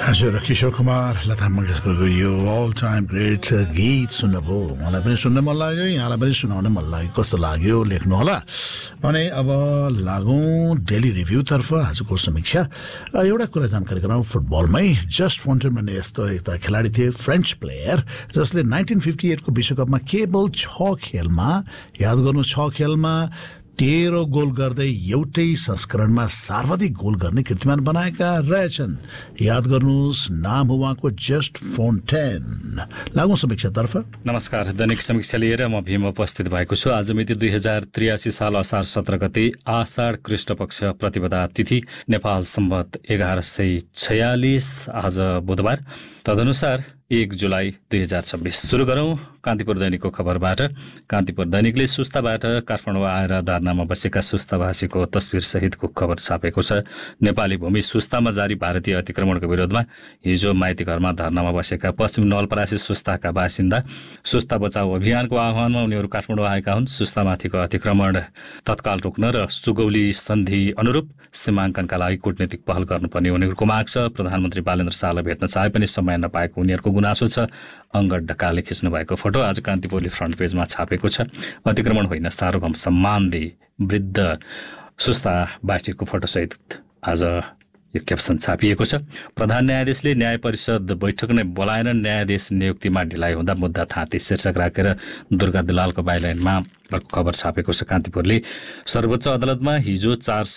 हजुर किशोर कुमार लता मङ्गेशकरको यो all time great गीत सुन्नुभयो। मलाई पनि सुन्न मन लाग्यो, यहाँलाई पनि सुनाउन मन लाग्यो। कस्तो लाग्यो लेख्नु होला। भने अब लागौँ डेली रिभ्यूतर्फ। आजको समीक्षा एउटा कुरा जानकारी गराउँ फुटबलमै। जस्ट फोन्टेन भन्ने यस्तो एउटा खेलाडी थिए, फ्रेन्च प्लेयर, जसले 1958 को विश्वकपमा केवल 6 खेलमा, याद गर्नु 6 खेलमा 13 गोल गर्दै एउटै संस्करणमा सर्वाधिक गोल गर्ने कीर्तिमान बनाएका रहेछन्। याद गर्नुहोस्, नाम हो उहाँको जस्ट फोन्टेन। लागौँ समीक्षातर्फ। नमस्कार, दैनिक समीक्षा लिएर म भीम उपस्थित भएको छु। आज मिति 2083 साल असार 17 गते, आषाढ कृष्ण पक्ष प्रतिपदा तिथि, नेपाल सम्वत 1146, आज बुधबार। तदनुसार 1 जुलाई 2026। सुरु गरौँ कान्तिपुर दैनिकको खबरबाट। कान्तिपुर दैनिकले सुस्ताबाट काठमाडौँ आएर धरनामा बसेका सुस्तावासीको तस्बिरसहितको खबर छापेको छ। नेपाली भूमि सुस्तामा जारी भारतीय अतिक्रमणको विरोधमा हिजो माइती घरमा धरनामा बसेका पश्चिम नवलपरासी सुस्ताका बासिन्दा सुस्ता बचाउ अभियानको आह्वानमा उनीहरू काठमाडौँ आएका हुन्। सुस्तामाथिको अतिक्रमण तत्काल रोक्न र सुगौली सन्धि अनुरूप सीमाङ्कनका लागि कूटनीतिक पहल गर्नुपर्ने उनीहरूको माग छ। प्रधानमन्त्री बालेन्द्र शाहलाई भेट्न चाहे पनि समय नपाएको उनीहरूको गुनासो छ। अङ्गद ढकालले खिच्नु भएको फोटो आज कान्तिपुरले फ्रन्ट पेजमा छापेको छ। अतिक्रमण होइन, सार्वभौम सम्मान दे वृद्ध सुस्तावासीको फोटोसहित आज यो क्याप्सन छापिएको छ। प्रधान न्यायाधीशले न्याय परिषद बैठक नै बोलाएन, न्यायाधीश नियुक्तिमा ढिलाइ हुँदा मुद्दा थाँती शीर्षक राखेर दुर्गा दुलालको बाइलाइनमा खबर छापेको छ। कान्तिपुरले सर्वोच्च अदालतमा हिजो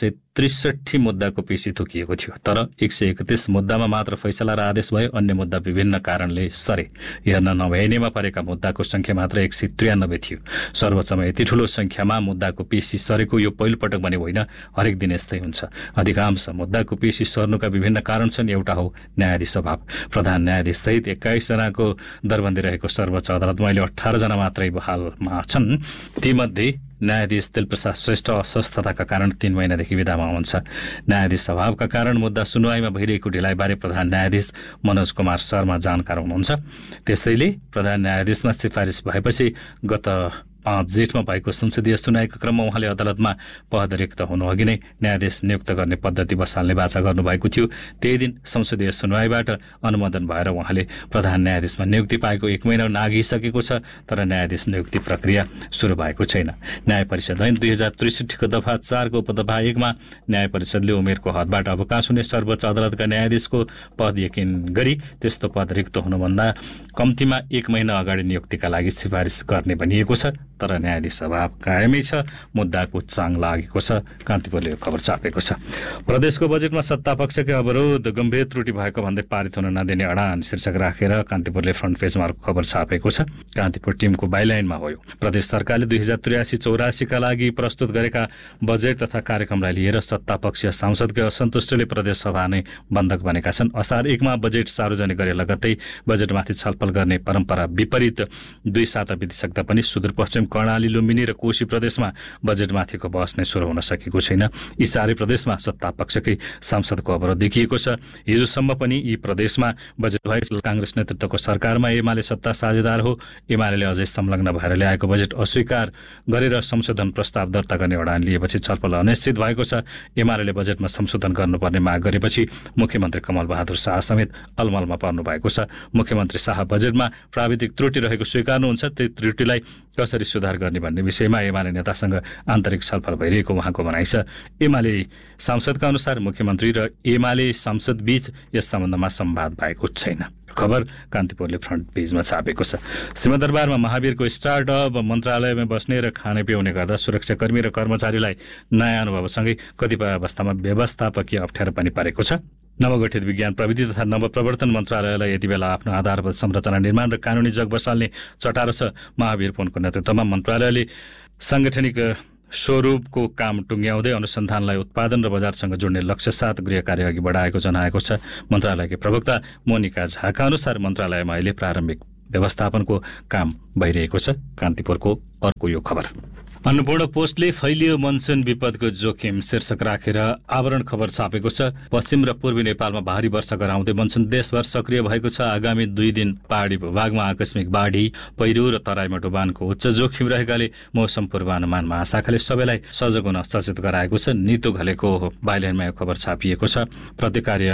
463 मुद्दाको पेशी तोकिएको थियो, तर 131 मुद्दामा मात्र फैसला र आदेश भयो। अन्य मुद्दा विभिन्न कारणले सरे। हेर्न नभइनेमा परेका मुद्दाको संख्या मात्र 193 थियो। सर्वोच्चमा यति ठूलो संख्यामा मुद्दाको पेशी सरेको यो पहिलोपटक भने होइन, हरेक दिन यस्तै हुन्छ। अधिकांश मुद्दाको पेशी सर्नुका विभिन्न कारण छन्। एउटा हो न्यायाधीश अभाव। प्रधान न्यायाधीश सहित 21 जनाको दरबन्दी रहेको सर्वोच्च अदालतमा अहिले 18 जना मात्रै बहालमा छन्। तीमध्ये न्यायाधीश दिलप्रसाद श्रेष्ठ अस्वस्थताका कारण 3 महिनादेखि विधामा हुनुहुन्छ। न्यायाधीश अभावका कारण मुद्दा सुनवाईमा भइरहेको ढिलाइबारे प्रधान न्यायाधीश मनोज कुमार शर्मा जानकार हुनुहुन्छ। त्यसैले प्रधान न्यायाधीशमा सिफारिस भएपछि गत 5 जेठमा भएको संसदीय सुनवाईको क्रममा उहाँले अदालतमा पद रिक्त हुनुअघि नै न्यायाधीश नियुक्त गर्ने पद्धति बसाल्ने वाचा गर्नुभएको थियो। त्यही दिन संसदीय सुनवाईबाट अनुमोदन भएर उहाँले प्रधान न्यायाधीशमा नियुक्ति पाएको 1 महिना नाघिसकेको छ, तर न्यायाधीश नियुक्ति प्रक्रिया सुरु भएको छैन। न्याय परिषद ऐन 2063 को दफा 4 को उपदफा 1 मा न्याय परिषदले उमेरको हदबाट अवकाश हुने सर्वोच्च अदालतका न्यायाधीशको पद यकिन गरी त्यस्तो पद रिक्त हुनुभन्दा कम्तीमा 1 महिना अगाडि नियुक्तिका लागि सिफारिस गर्ने भनिएको छ, तर न्यायाधीश अभाव कायमै छ। मुद्दाको चाङ लागेको छ। कान्तिपुरले खबर छापेको छ। प्रदेशको बजेटमा सत्तापक्षकै अवरोध, गम्भीर त्रुटि भएको भन्दै पारित हुन नदिने अडान शीर्षक राखेर कान्तिपुरले फ्रन्ट पेजमा खबर छापेको छ। कान्तिपुर टिमको बाइलाइनमा हो। प्रदेश सरकारले 2083-84 का लागि प्रस्तुत गरेका बजेट तथा कार्यक्रमलाई लिएर सत्तापक्षीय सांसदकै असन्तुष्टिले प्रदेशसभा नै बन्धक बनेका छन्। असार 1 मा बजेट सार्वजनिक गरे लगत्तै बजेटमाथि छलफल गर्ने परम्परा विपरीत 2 साता बितिसक्दा पनि सुदूरपश्चिम कर्णाली, लुम्बिनी र कोशी प्रदेशमा बजेटमाथिको बहस नै सुरु हुन सकेको छैन। यी चारै प्रदेशमा सत्तापक्षकै सांसदको अवरोध देखिएको छ। हिजोसम्म पनि यी प्रदेशमा बजेट भए कांग्रेस नेतृत्वको सरकारमा एमाले सत्ता साझेदार हो। एमाले अझै संलग्न भएर ल्याएको बजेट अस्वीकार गरेर संशोधन प्रस्ताव दर्ता गर्ने अडान लिएपछि छलफल अनिश्चित भएको छ। एमाले बजेटमा संशोधन गर्नुपर्ने माग गरेपछि मुख्यमन्त्री कमल बहादुर शाह समेत अलमलमा पर्नु भएको छ। मुख्यमन्त्री शाह बजेटमा प्राविधिक त्रुटि रहेको स्वीकार्नुहुन्छ। त्यही त्रुटिलाई कसरी सुधार गर्ने भन्ने विषयमा एमाले नेतासँग आन्तरिक छलफल भइरहेको उहाँको भनाइ छ। एमाले सांसदका अनुसार मुख्यमन्त्री र एमाले सांसद बीच यस सम्बन्धमा संवाद भएको छैन। खबर कान्तिपुरले फ्रन्ट पेजमा छापेको छ। सिंहदरबारमा महावीरको स्टार्टअप मन्त्रालयमा बस्ने र खाने पिउने गर्दा सुरक्षाकर्मी र कर्मचारीलाई नयाँ अनुभवसँगै कतिपय अवस्थामा व्यवस्थापकीय अप्ठ्यारो पनि परेको छ। नवगठित विज्ञान प्रविधि तथा नवप्रवर्तन मन्त्रालयलाई यति बेला आफ्नो आधारभूत संरचना निर्माण र कानुनी जग बसाल्ने चटारो छ। महावीर पुनको नेतृत्वमा मन्त्रालयले साङ्गठनिक स्वरूपको काम टुङ्ग्याउँदै अनुसन्धानलाई उत्पादन र बजारसँग जोड्ने लक्ष्य साथ गृह कार्य अघि बढाएको जनाएको छ। मन्त्रालयकी प्रवक्ता मोनिका झाका अनुसार मन्त्रालयमा अहिले प्रारम्भिक व्यवस्थापनको काम भइरहेको छ। कान्तिपुरको अर्को यो खबर। अन्नपूर्ण पोस्टले फैलियो मनसुन विपदको जोखिम शीर्षक राखेर आवरण खबर छापेको छ। पश्चिम र पूर्वी नेपालमा भारी वर्षा गराउँदै मनसुन देशभर सक्रिय भएको छ। आगामी 2 दिन पहाडी भूभागमा आकस्मिक बाढी, पहिरो र तराईमा डुबानको उच्च जोखिम रहेकाले मौसम पूर्वानुमान महाशाखाले सबैलाई सजग हुन सचेत गराएको छ। नितो घलेको बाइलाइनमा यो खबर छापिएको छ। प्रतिकार्य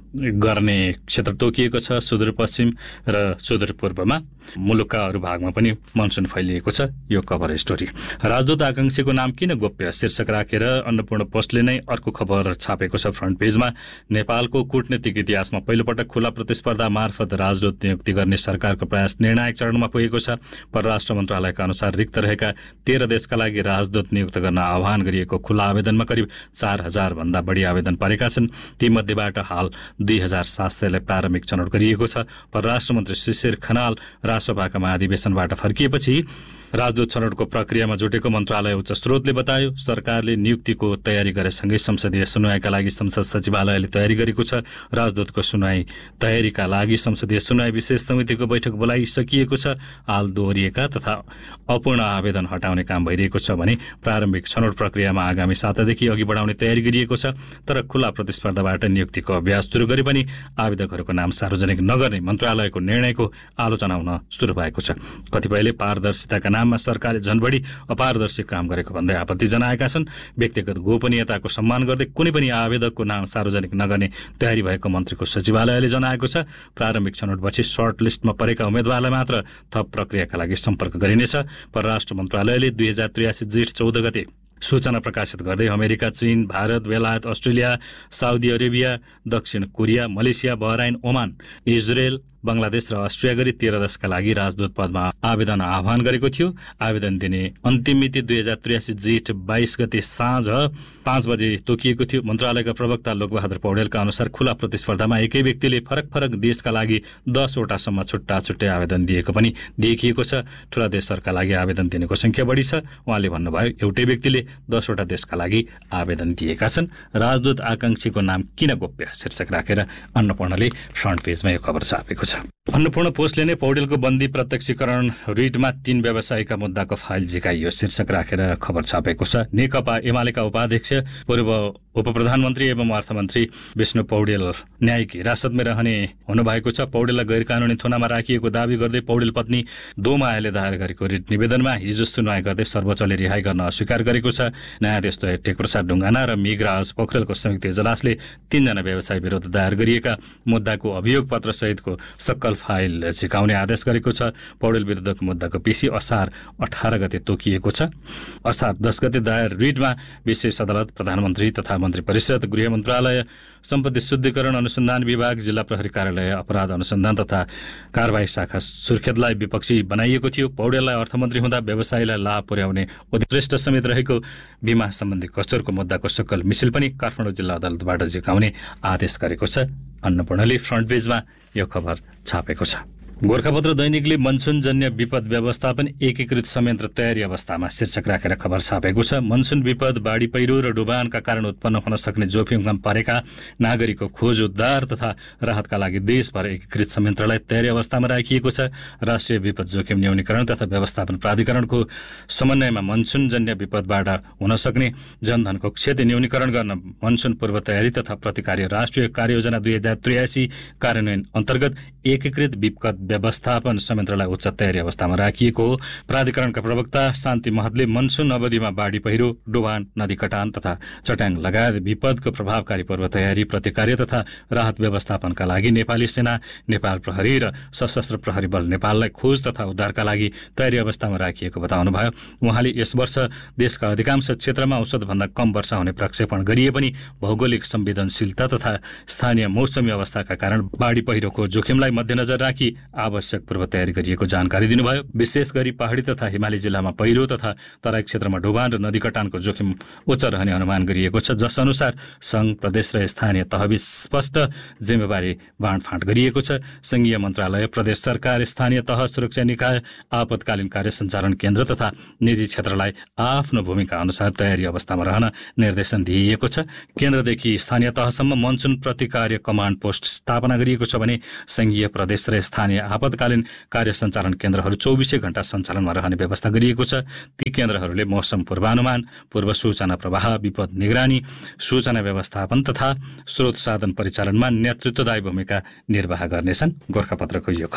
गर्ने क्षेत्र तोकिएको छ। सुदूरपश्चिम र सुदूरपूर्वमा मुलुकका अरू भागमा पनि मनसुन फैलिएको छ। यो कभर स्टोरी। राजदूत आकांक्षीको नाम किन गोप्य शीर्षक राखेर अन्नपूर्ण पोस्टले नै अर्को खबर छापेको छ फ्रन्ट पेजमा। नेपालको कूटनीतिक इतिहासमा पहिलोपटक खुला प्रतिस्पर्धा मार्फत राजदूत नियुक्ति गर्ने सरकारको प्रयास निर्णायक चरणमा पुगेको छ। परराष्ट्र मन्त्रालयका अनुसार रिक्त रहेका 13 देशका लागि राजदूत नियुक्त गर्न आह्वान गरिएको खुला आवेदनमा करिब 4000 भन्दा बढी आवेदन परेका छन्। तीमध्येबाट हाल 2700लाई प्रारम्भिक छनौट गरिएको छ। परराष्ट्र मन्त्री शिशिर खनाल राष्ट्रसभाका महाधिवेशनबाट फर्किएपछि राजदूत छनौटको प्रक्रियामा जुटेको मन्त्रालय उच्च स्रोतले बतायो। सरकारले नियुक्तिको तयारी गरेसँगै संसदीय सुनवाईका लागि संसद सचिवालयले तयारी गरेको छ। राजदूतको सुनवाई तयारीका लागि संसदीय सुनवाई विशेष समितिको बैठक बोलाइसकिएको छ। हाल दोहोरिएका तथा अपूर्ण आवेदन हटाउने काम भइरहेको छ भने प्रारम्भिक छनौट प्रक्रियामा आगामी सातादेखि अघि बढाउने तयारी गरिएको छ। तर खुला प्रतिस्पर्धाबाट नियुक्तिको अभ्यास सुरु गरे पनि आवेदकहरूको नाम सार्वजनिक नगर्ने मन्त्रालयको निर्णयको आलोचना हुन सुरु भएको छ। कतिपयले पारदर्शिताका नाममा सरकारले झन् बढी अपारदर्शी काम गरेको भन्दै आपत्ति जनाएका छन्। व्यक्तिगत गोपनीयताको सम्मान गर्दै कुनै पनि आवेदकको नाम सार्वजनिक नगर्ने तयारी भएको मन्त्रीको सचिवालयले जनाएको छ। प्रारम्भिक छनौटपछि सर्ट लिस्टमा परेका उम्मेदवारलाई मात्र थप प्रक्रियाका लागि सम्पर्क गरिनेछ। परराष्ट्र मन्त्रालयले 2083 जेठ 14 गते सूचना प्रकाशित गर्दै अमेरिका, चीन, भारत, बेलायत, अस्ट्रेलिया, साउदी अरेबिया, दक्षिण Korea, Malaysia, Bahrain, Oman, Israel, Bangladesh र अस्ट्रिया गरी 13 देशका लागि राजदूत पदमा आवेदन आह्वान गरेको थियो। आवेदन दिने अन्तिम मिति 2083 जेठ 22 गते साँझ 5 बजे तोकिएको थियो। मन्त्रालयका प्रवक्ता लोकबहादुर पौडेलका अनुसार खुला प्रतिस्पर्धामा एकै व्यक्तिले फरक फरक देशका लागि 10 वटासम्म छुट्टा छुट्टै आवेदन दिएको पनि देखिएको छ। ठूला देशहरूका लागि आवेदन दिनेको संख्या बढी छ। उहाँले भन्नुभयो, एउटै व्यक्तिले 10 वटा देशका लागि आवेदन दिएका छन्। राजदूत आकांक्षीको नाम किन गोप्य शीर्षक राखेर अन्नपूर्णले फ्रन्ट पेजमा यो खबर छापेको छ। अन्नपूर्ण पोस्टले नै पौडेलको बन्दी प्रत्यक्षीकरण रिटमा 3 व्यवसायीका मुद्दाको फाइल झिकाइयो शीर्षक राखेर खबर छापेको छ। नेकपा एमालेका उपाध्यक्ष पूर्व उपप्रधानमन्त्री एवं अर्थमन्त्री विष्णु पौडेल न्यायिक हिरासतमा रहने हुनुभएको छ। पौडेललाई गैर कानुनी थुनामा राखिएको दावी गर्दै पौडेल पत्नी दोमायाले दायर गरेको रिट निवेदनमा हिजो सुनवाई गर्दै सर्वोच्चले रिहाई गर्न अस्वीकार गरेको छ। न्यायाधीश टेकप्रसाद ढुङ्गाना र मेघराज पोखरेलको संयुक्त इजलासले 3 जना व्यवसायी विरुद्ध दायर गरिएका मुद्दाको अभियोग पत्र सहितको सक्कल फाइल झिकाउने आदेश गरेको छ। पौडेल विरुद्धको मुद्दाको पेशी असार 18 गते तोकिएको छ। असार 10 गते दायर रिटमा विशेष अदालत, प्रधानमन्त्री तथा मन्त्री परिषद, गृह मन्त्रालय, सम्पत्ति शुद्धिकरण अनुसन्धान विभाग, जिल्ला प्रहरी कार्यालय, अपराध अनुसन्धान तथा कारबाही शाखा सुर्खेतलाई विपक्षी बनाइएको थियो। पौडेललाई अर्थमन्त्री हुँदा व्यवसायीलाई लाभ पुर्याउने उत्कृष्ट समेत रहेको बीमा सम्बन्धी कसुरको मुद्दाको सक्कल मिसिल पनि काठमाडौँ जिल्ला अदालतबाट झिकाउने आदेश गरेको छ। अन्नपूर्णले फ्रन्ट पेजमा यो खबर छापेको छ। गोर्खापत्र दैनिकले मनसुनजन्य विपद व्यवस्थापन एकीकृत संयन्त्र तयारी अवस्थामा शीर्षक राखेर खबर छापेको छ। मनसुन विपद, बाढी पहिरो र डुबानका कारण उत्पन्न हुन सक्ने जोखिममा परेका नागरिकको खोज उद्धार तथा राहतका लागि देशभर एकीकृत संयन्त्रलाई तयारी अवस्थामा राखिएको छ। राष्ट्रिय विपद जोखिम न्यूनीकरण तथा व्यवस्थापन प्राधिकरणको समन्वयमा मनसुनजन्य विपदबाट हुन सक्ने जनधनको क्षति न्यूनीकरण गर्न मनसुन पूर्व तयारी तथा प्रतिकार्य राष्ट्रिय कार्ययोजना 2083 कार्यान्वयन अन्तर्गत एकीकृत विपद व्यवस्थापन संयन्त्रलाई उच्च तयारी अवस्थामा राखिएको हो। प्राधिकरणका प्रवक्ता शान्ति महतले मनसुन अवधिमा बाढी पहिरो, डुबान, नदी कटान तथा चट्याङ लगायत विपदको प्रभावकारी पूर्व तयारी, प्रतिकार्य तथा राहत व्यवस्थापनका लागि नेपाली सेना, नेपाल प्रहरी र सशस्त्र प्रहरी बल नेपाललाई खोज तथा उद्धारका लागि तयारी अवस्थामा राखिएको बताउनुभयो। उहाँले यस वर्ष देशका अधिकांश क्षेत्रमा औसतभन्दा कम वर्षा हुने प्रक्षेपण गरिए पनि भौगोलिक संवेदनशीलता तथा स्थानीय मौसमी अवस्थाका कारण बाढी पहिरोको जोखिमलाई मध्यनजर राखी आवश्यक पूर्व तयारी गरिएको जानकारी दिनुभयो। विशेष गरी पहाडी तथा हिमाली जिल्लामा पहिरो तथा तराई क्षेत्रमा डुबान र नदी कटानको जोखिम उच्च रहने अनुमान गरिएको छ, जस अनुसार सङ्घ, प्रदेश र स्थानीय तहबीच स्पष्ट जिम्मेवारी बाँडफाँड गरिएको छ। सङ्घीय मन्त्रालय, प्रदेश सरकार, स्थानीय तह, सुरक्षा निकाय, आपतकालीन कार्य सञ्चालन केन्द्र तथा निजी क्षेत्रलाई आफ्नो भूमिका अनुसार तयारी अवस्थामा रहन निर्देशन दिइएको छ। केन्द्रदेखि स्थानीय तहसम्म मनसुन प्रतिकार्य कमान्ड पोस्ट स्थापना गरिएको छ भने सङ्घीय, प्रदेश र स्थानीय आपतकालीन कार्य सञ्चालन केन्द्रहरू 24 घण्टा सञ्चालनमा रहने व्यवस्था गरिएको छ। ती केन्द्रहरूले मौसम पूर्वानुमान, पूर्व सूचना प्रवाह, विपद निगरानी, सूचना व्यवस्थापन तथा स्रोत साधन परिचालनमा नेतृत्वदायी भूमिका निर्वाह गर्नेछन्। गोर्खापत्रको यो खबर।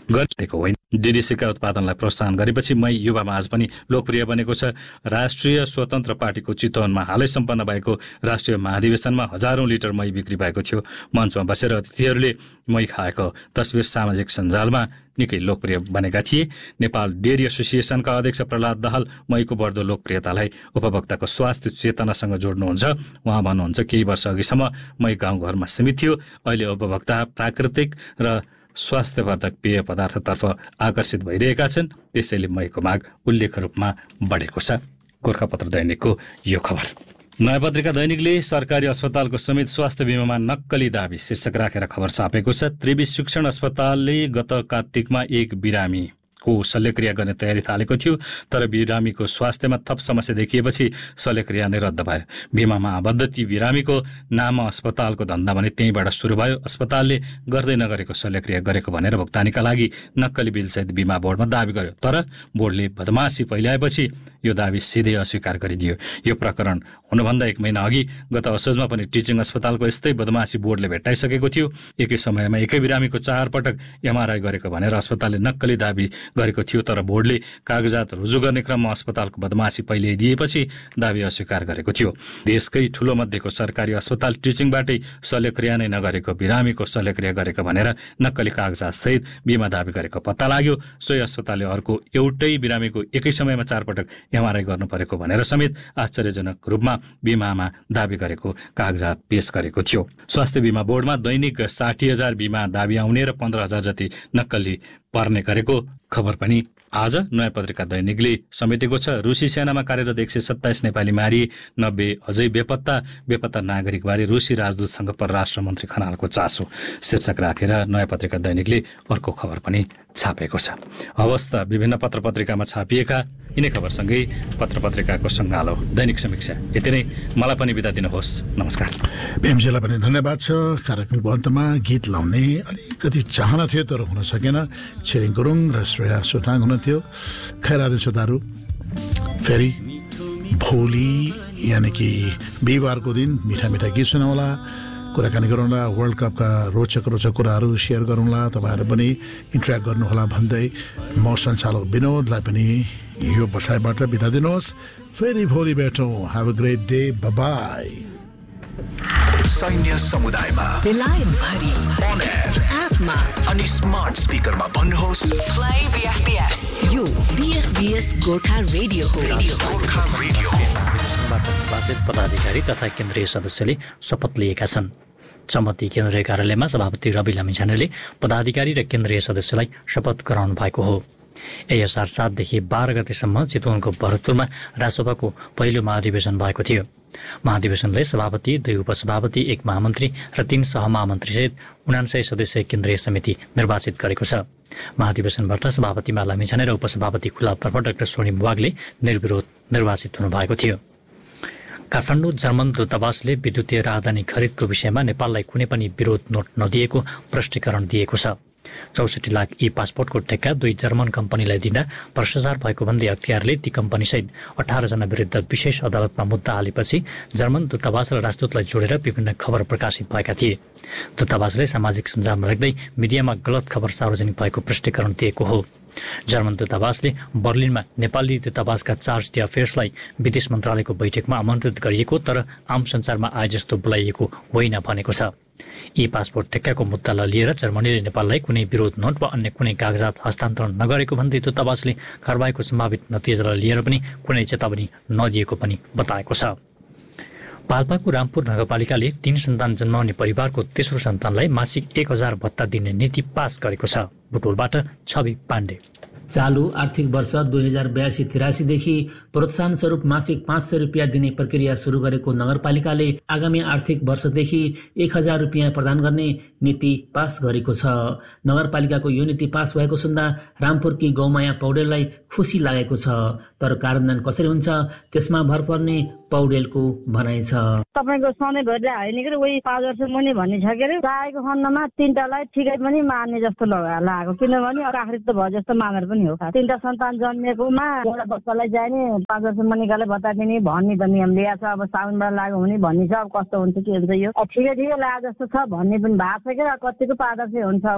गरेको होइन। डिडिसीका उत्पादनलाई प्रोत्साहन गरेपछि मै युवा माझ पनि लोकप्रिय बनेको छ। राष्ट्रिय स्वतन्त्र पार्टीको चितवनमा हालै सम्पन्न भएको राष्ट्रिय महाधिवेशनमा हजारौं लिटर मही बिक्री भएको थियो। मञ्चमा बसेर अतिथिहरूले मही खाएको तस्बिर सामाजिक सञ्जालमा निकै लोकप्रिय बनेका थिए। नेपाल डेयरी एसोसिएसनका अध्यक्ष प्रहलाद दाहाल महीको बढ्दो लोकप्रियतालाई उपभोक्ताको स्वास्थ्य चेतनासँग जोड्नुहुन्छ। उहाँ भन्नुहुन्छ, केही वर्ष अघिसम्म मही गाउँघरमा सीमित थियो, अहिले उपभोक्ता प्राकृतिक र स्वास्थ्यवर्धक पेय पदार्थतर्फ आकर्षित भइरहेका छन्, त्यसैले महीको माग उल्लेख रूपमा बढेको छ। गोर्खापत्र दैनिकको यो खबर। नयाँ पत्रिका दैनिकले सरकारी अस्पतालको समेत स्वास्थ्य बिमामा नक्कली दाबी शीर्षक राखेर खबर छापेको छ। त्रिवी शिक्षण अस्पतालले गत कार्तिकमा एक बिरामी को शल्यक्रिया गर्ने तयारी थालेको थियो, तर बिरामीको स्वास्थ्यमा थप समस्या देखिएपछि शल्यक्रिया नै रद्द भयो। बिमामा आबद्ध ती बिरामीको नाम अस्पतालको धन्दा भने त्यहीँबाट सुरु भयो। अस्पतालले गर्दै नगरेको शल्यक्रिया गरेको भनेर भुक्तानीका लागि नक्कली बिलसहित बिमा बोर्डमा दाबी गर्यो, तर बोर्डले बदमासी फैल्याएपछि यो दाबी सिधै अस्वीकार गरिदियो। यो प्रकरण हुनुभन्दा 1 महिना अघि गत असोजमा पनि टिचिङ अस्पतालको यस्तै बदमासी बोर्डले भेट्टाइसकेको थियो। एकै समयमा एकै बिरामीको 4 पटक एमआरआई गरेको भनेर अस्पतालले नक्कली दाबी गरेको थियो, तर बोर्डले कागजात रुजु गर्ने क्रममा अस्पतालको बदमासी पहिले दिएपछि दाबी अस्वीकार गरेको थियो। देशकै ठूलो मध्येको सरकारी अस्पताल टिचिङबाटै शल्यक्रिया नै नगरेको बिरामीको शल्यक्रिया गरेको भनेर नक्कली कागजात सहित बिमा दाबी गरेको पत्ता लाग्यो। सोही अस्पतालले अर्को एउटै बिरामीको एकै समयमा 4 पटक एमआरआई गर्नु परेको भनेर समेत आश्चर्यजनक रूपमा बिमामा दाबी गरेको कागजात पेश गरेको थियो। स्वास्थ्य बिमा बोर्डमा दैनिक 60,000 बिमा दाबी आउने र 15,000 जति नक्कली पर्ने गरेको खबर पनि आज नयाँ पत्रिका दैनिकले समेटेको छ। रुसी सेनामा कार्यरत 127 नेपाली मारिए, 90 अझै बेपत्ता नागरिकबारे रुसी राजदूतसँग परराष्ट्र मन्त्री खनालको चासो शीर्षक राखेर नयाँ पत्रिका दैनिकले अर्को खबर पनि छापेको छ। अवस्था विभिन्न पत्र पत्रिकामा छापिएका यिनै खबरसँगै पत्र पत्रिकाको सङ्गालो दैनिक समीक्षा यति नै। मलाई पनि बिदा दिनुहोस्, नमस्कार। भीमजीलाई पनि धन्यवाद छ। कार्यक्रमको अन्तमा गीत लाउने अलिकति चाहना थियो तर हुन सकेन। छिरिङ गुरुङ र श्रेया सोटाङ हुनुहुन्थ्यो। खैरादे छोदाहरू, फेरि भोलि यानि कि बिहिबारको दिन मिठा मिठा गीत सुनाउला, कुराकानी गरौँला, वर्ल्ड कपका रोचक कुराहरू सेयर गरौँला, तपाईँहरू पनि इन्ट्र्याक्ट गर्नुहोला भन्दै म सञ्चालक विनोदलाई पनि यो बसाइबाट बिदा दिनुहोस्। फेरि भोलि भेटौँ। Have a great day, by. सैन्य समुदायमा बेलायतभरि अन एयर एपमा अनि स्मार्ट स्पिकरमा भन्नुहोस् प्ले बीएफबीएस। यो बीएफबीएस गोर्खा रेडियो हो। गोर्खा रेडियो। निर्वाचित पदाधिकारी तथा केन्द्रीय सदस्यले शपथ लिएका छन्। चम्मती केन्द्रीय कार्यालयमा सभापति रवि लामिछानेले पदाधिकारी र केन्द्रीय सदस्यलाई शपथ गराउनु भएको हो। यही असार 7 देखि 12 गतेसम्म चितवनको भरतपुरमा राजसभाको पहिलो महाधिवेशन भएको थियो। महाधिवेशनले सभापति, 2 उपसभापति, 1 महामन्त्री र 3 सहमहामन्त्रीसहित 79 सदस्यीय केन्द्रीय समिति निर्वाचित गरेको छ। महाधिवेशनबाट सभापतिमा लामिछाने र उपसभापति खुलाफतर्फ डाक्टर स्वर्णिम वागले निर्विरोध निर्वाचित हुनुभएको थियो। काठमाडौँ जर्मन दूतावासले विद्युतीय राजधानी खरिदको विषयमा नेपाललाई कुनै पनि विरोध नोट नदिएको प्रष्टीकरण दिएको छ। 64 लाख ई पासपोर्टको ठेक्का 2 जर्मन कम्पनीलाई दिँदा भ्रष्टाचार भएको भन्दै अख्तियारले ती कम्पनीसहित 18 जना विरुद्ध विशेष अदालतमा मुद्दा हालेपछि जर्मन दूतावास र राजदूतलाई जोडेर विभिन्न खबर प्रकाशित भएका थिए। दूतावासले सामाजिक सञ्जालमा राख्दै मिडियामा गलत खबर सार्वजनिक भएको प्रष्टीकरण दिएको हो। जर्मन दूतावासले बर्लिनमा नेपाली दूतावासका चार्ज अफेयर्सलाई विदेश मन्त्रालयको बैठकमा आमन्त्रित गरिएको तर आम सञ्चारमा आए जस्तो बोलाइएको होइन भनेको छ। ई पासपोर्ट ठेक्काको मुद्दालाई लिएर जर्मनीले नेपाललाई कुनै विरोध नोट वा अन्य कुनै कागजात हस्तान्तरण नगरेको भन्दै दूतावासले कारबाहीको सम्भावित नतिजालाई लिएर पनि कुनै चेतावनी नदिएको पनि बताएको छ। पाल्पाको रामपुर नगरपालिकाले 3 सन्तान जन्माउने परिवारको तेस्रो सन्तानलाई मासिक 1000 भत्ता दिने नीति पास गरेको छ। बुटोलबाट छवि पाण्डे। चालू आर्थिक वर्ष 2082-83 देखि प्रोत्साहन स्वरूप मासिक 500 रुपियाँ दिने प्रक्रिया सुरु गरेको नगरपालिकाले आगामी आर्थिक वर्षदेखि 1000 रुपियाँ प्रदान गर्ने नीति पास गरेको छ। नगरपालिकाको यो नीति पास भएको सुन्दा रामपुरकी गौमाया पौडेललाई खुसी लागेको छ, तर कार्यान्वयन कसरी हुन्छ त्यसमा भर पर्ने पौडेलको भनाइ छ। तपाईको सधैँ भइरहेको होइन कि उही 5 वर्ष मुनि भन्ने छ के चाहेको खण्डमा 3टालाई ठिकै पनि मार्ने जस्तो लागेको, किनभने आखिर त भयो जस्तो मानेर पनि हो। 3टा सन्तान जन्मेकोमा एउटा बच्चालाई जाने 5 वर्ष मुनिकालाई भत्ता दिने भन्ने त नियम ल्याएको छ। अब साउनबाट लागु हुने भन्ने छ, अब कस्तो हुन्छ के हुन्छ यो ठिकै लाग्यो जस्तो छ भन्ने पनि भएको छ कि कतिको पारदर्शी हुन्छ। अब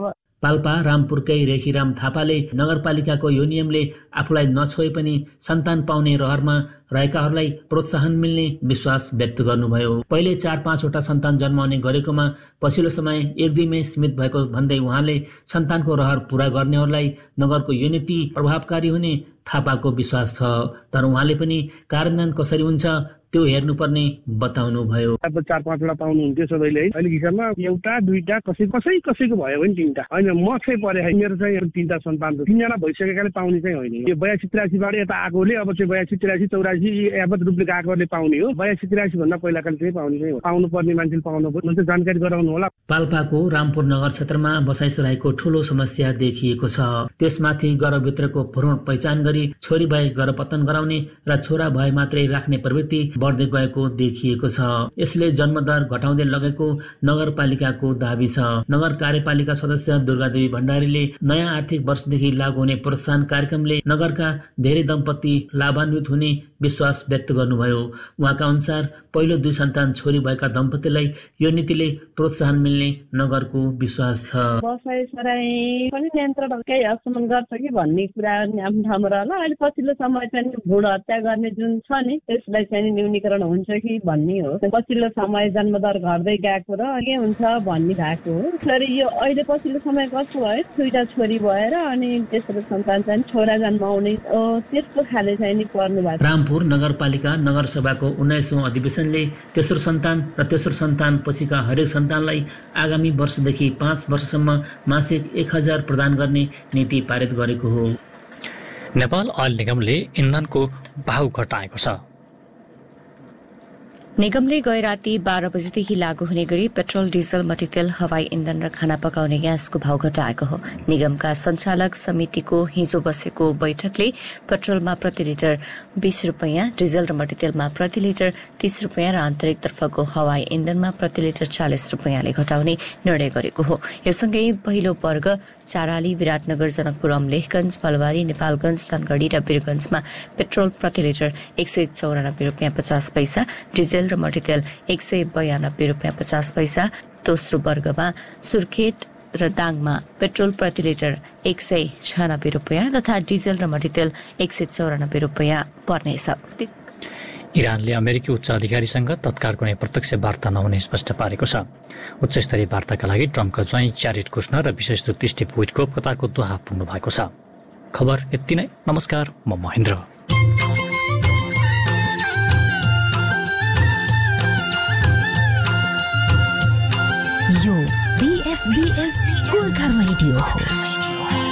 पाल्पा रामपुरकै रेखीराम थापाले नगरपालिकाको यो नियमले आफूलाई नछोए पनि सन्तान पाउने रहरमा रहेकाहरूलाई प्रोत्साहन मिल्ने विश्वास व्यक्त गर्नुभयो। पहिले 4-5 वटा सन्तान जन्माउने गरेकोमा पछिल्लो समय 1-2 सीमित भएको भन्दै उहाँले सन्तानको रहर पूरा गर्नेहरूलाई नगरको यो नीति प्रभावकारी हुने थापाको विश्वास छ। तर उहाँले पनि कार्यान्वयन कसरी हुन्छ त्यो हेर्नुपर्ने बताउनुभयो। अब 4-5 वटा पाउनुहुन्थ्यो सबैले, अहिले हिसाबमा 1-2 कसैको भयो भने 3टा होइन। म चाहिँ परे मेरो चाहिँ 3टा सन्तान 3जना भइसकेकाले पाउने चाहिँ होइन। यो 82-83 बाट यता आएकोले अब चाहिँ 82-83-84 यावत रूपले आएकोले पाउने हो। 82-83 भन्दा पहिलाकाले चाहिँ पाउने चाहिँ हो। पाउनु पर्ने मान्छेले पाउनु पर्छ, जानकारी गराउनु होला। पाल्पाको रामपुर नगर क्षेत्रमा बसाइसराईको ठूलो समस्या देखिएको छ। त्यसमाथि गर्भभित्रको भ्रूण पहिचान गरी छोरी भए गर्भपतन गराउने र छोरा भए मात्रै राख्ने प्रवृत्ति बढ्दै गएको देखिएको छ। यसले जन्मदर घटाउँदै लगेको नगरपालिकाको दाबी छ। नगर कार्यपालिका सदस्य दुर्गादेवी भण्डारीले नयाँ आर्थिक वर्षदेखि लागू हुने प्रोत्साहन कार्यक्रमले नगरका धेरै दम्पति लाभान्वित हुने विश्वास व्यक्त गर्नुभयो। उहाँका अनुसार पहिलो 2 सन्तान छोरी भएका दम्पतिलाई यो नीतिले प्रोत्साहन मिल्ने नगरको विश्वास छ। बसाइसराई पनि नियन्त्रण केही हदसम्म गर्छ कि भन्ने कुरा आफ्नो ठाउँमा रहला। अहिले पछिल्लो समय चाहिँ भ्रूण हत्या गर्ने जुन छ नि त्यसलाई चाहिँ न्यूनीकरण हुन्छ कि भन्ने हो। पछिल्लो समय जन्मदर घट्दै गएको र के हुन्छ भन्ने भएको हो। फेरि यो अहिले पछिल्लो समय कस्तो भयो 2टा छोरी भएर अनि तेस्रो सन्तान चाहिँ छोरा जन्माउने त्यस्तो खाले चाहिँ नि पर्नु भएको। रामपुर नगरपालिका नगरसभाको 19औं अधिवेशनले तेस्रो सन्तान र तेस्रो सन्तान पछिका हरेक सन्तानलाई आगामी वर्षदेखि 5 वर्षसम्म मासिक 1000 प्रदान गर्ने नीति पारित गरेको हो। नेपाल अयल निगमले इन्धनको भाउ घटाएको छ। निगमले गए राति 12 बजेदेखि लागू हुने गरी पेट्रोल, डिजल, मट्टीतेल, हवाई इन्धन र खाना पकाउने ग्यासको भाव घटाएको हो। निगमका सञ्चालक समितिको हिजो बसेको बैठकले पेट्रोलमा प्रति लिटर 20 रुपैयाँ, डिजल र मट्टीतेलमा प्रति लिटर 30 रुपैयाँ र आन्तरिकतर्फको हवाई इन्धनमा प्रति लिटर 40 रुपैयाँले घटाउने निर्णय गरेको हो। योसँगै पहिलो वर्ग चाराली, विराटनगर, जनकपुर, अमलेखगञ्ज, फलबारी, नेपालगञ्ज, धनगढी र वीरगञ्जमा पेट्रोल प्रति लिटर 194 रुपैयाँ 50 पैसा, डिजल र मट्टीतेल 192 रुपैयाँ 50 पैसा। दोस्रो वर्गमा सुर्खेत र दाङमा पेट्रोल प्रति लिटर 196 रुपैयाँ तथा डिजल र मट्टीतेल 194 रुपैयाँ पर्नेछ। इरानले अमेरिकी उच्च अधिकारीसँग तत्काल कुनै प्रत्यक्ष वार्ता नहुने स्पष्ट पारेको छ। उच्चस्तरीय वार्ताका लागि ट्रम्पका ज्वाइँ ज्यारेड कुश्नर र विशेष दूत स्टिभ विटकोफ कतारको दोहा पुग्नु भएको छ। खबर यति नै। नमस्कार, म महेन्द्र। यो BFBS गोर्खा रेडियो हो।